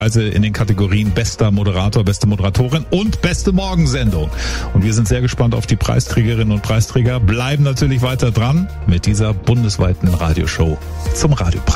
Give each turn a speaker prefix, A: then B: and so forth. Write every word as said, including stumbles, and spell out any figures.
A: Also in den Kategorien bester Moderator, beste Moderatorin und beste Morgensendung. Und wir sind sehr gespannt auf die Preisträgerinnen und Preisträger, bleiben natürlich weiter dran mit dieser bundesweiten Radioshow zum Radiopreis.